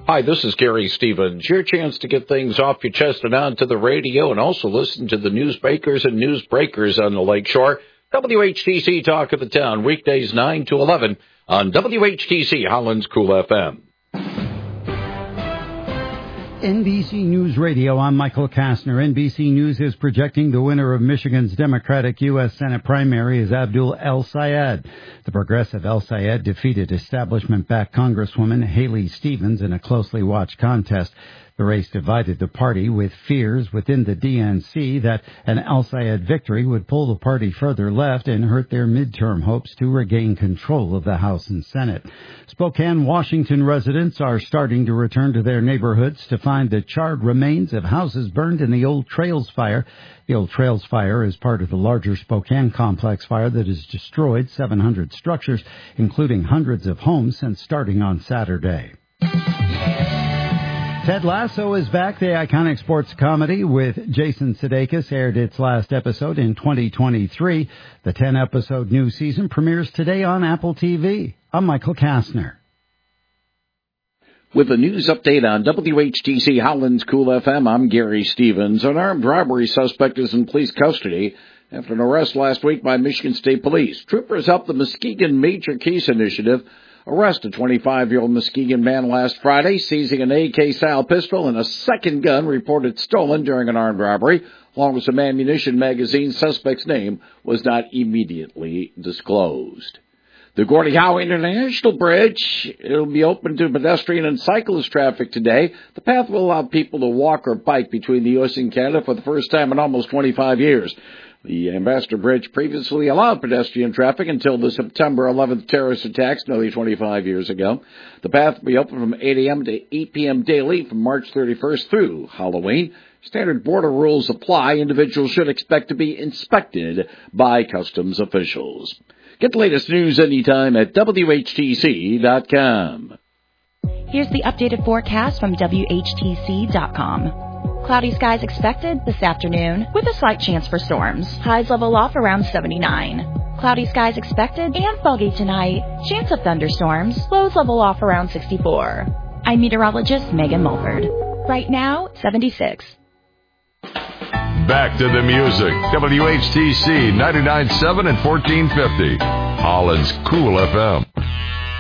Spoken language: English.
Hi, this is Gary Stevens. Your chance to get things off your chest and onto the radio, and also listen to the newsmakers and newsbreakers on the Lakeshore. WHTC Talk of the Town, weekdays 9 to 11 on WHTC Holland's Cool FM. NBC News Radio, I'm Michael Kastner. NBC News is projecting the winner of Michigan's Democratic U.S. Senate primary is Abdul El-Sayed. The progressive El-Sayed defeated establishment-backed Congresswoman Haley Stevens in a closely watched contest. The race divided the party, with fears within the DNC that an El-Sayed victory would pull the party further left and hurt their midterm hopes to regain control of the House and Senate. Spokane, Washington residents are starting to return to their neighborhoods to find the charred remains of houses burned in the Old Trails fire. The Old Trails fire is part of the larger Spokane complex fire that has destroyed 700 structures, including hundreds of homes, since starting on Saturday. Ted Lasso is back. The iconic sports comedy with Jason Sudeikis aired its last episode in 2023. The 10-episode new season premieres today on Apple TV. I'm Michael Kastner. With a news update on WHTC Holland's Cool FM, I'm Gary Stevens. An armed robbery suspect is in police custody after an arrest last week by Michigan State Police. Troopers helped the Muskegon Major Case Initiative arrest a 25-year-old Muskegon man last Friday, seizing an AK-style pistol and a second gun reported stolen during an armed robbery, along with some ammunition magazines. Suspect's name was not immediately disclosed. The Gordie Howe International Bridge, it'll be open to pedestrian and cyclist traffic today. The path will allow people to walk or bike between the U.S. and Canada for the first time in almost 25 years. The Ambassador Bridge previously allowed pedestrian traffic until the September 11th terrorist attacks nearly 25 years ago. The path will be open from 8 a.m. to 8 p.m. daily from March 31st through Halloween. Standard border rules apply. Individuals should expect to be inspected by customs officials. Get the latest news anytime at WHTC.com. Here's the updated forecast from WHTC.com. Cloudy skies expected this afternoon with a slight chance for storms. Highs level off around 79. Cloudy skies expected and foggy tonight. Chance of thunderstorms. Lows level off around 64. I'm meteorologist Megan Mulford. Right now, 76. Back to the music. WHTC 99.7 and 1450. Holland's Cool FM.